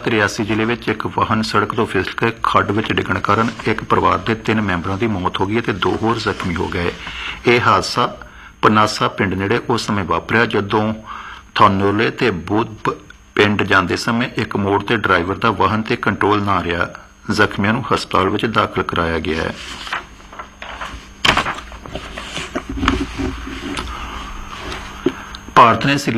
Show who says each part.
Speaker 1: ਤੇ रियासी जिले में एक वाहन सड़क तो फिसल के खड्ड में डिगण कारण एक परिवार के 3 मैंबरों की मौत हो गई है 2 होर जख्मी हो गए। यह हादसा पनासा पिंड नेड़े उस समय वापरिया जदों थौनोले ते बुध पिंड जाते समय एक मोड़ ते ड्राइवर का वाहन ते कंट्रोल ना रहा। जख्मियों को हस्पताल में दाखिल कराया गया है। भारत ने